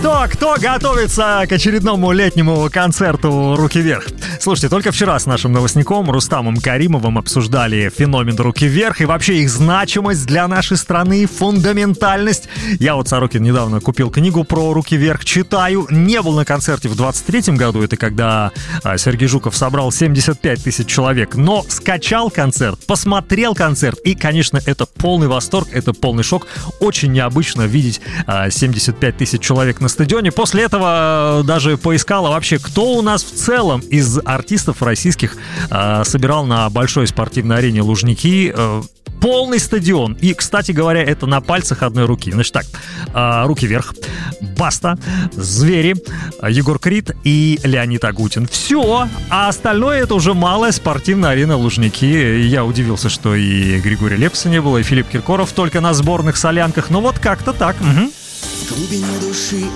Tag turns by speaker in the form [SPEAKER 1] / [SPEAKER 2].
[SPEAKER 1] Кто готовится к очередному летнему концерту «Руки вверх»? Слушайте, только вчера с нашим новостником Рустамом Каримовым обсуждали феномен «Руки вверх» и вообще их значимость для нашей страны, фундаментальность. Я вот, Сорокин, недавно купил книгу про «Руки вверх», читаю. Не был на концерте в 23-м году, это когда Сергей Жуков собрал 75 тысяч человек, но скачал концерт, посмотрел концерт, и, конечно, это полный восторг, это полный шок. Очень необычно видеть 75 тысяч человек на стадионе. После этого даже поискала вообще, кто у нас в целом из артистов российских собирал на большой спортивной арене Лужники полный стадион. И, кстати говоря, это на пальцах одной руки. Значит так, «Руки вверх», Баста, Звери, Егор Крид и Леонид Агутин. Все, а остальное это уже малая спортивная арена Лужники. Я удивился, что и Григория Лепса не было, и Филипп Киркоров только на сборных солянках. Ну вот как-то так.
[SPEAKER 2] В глубине души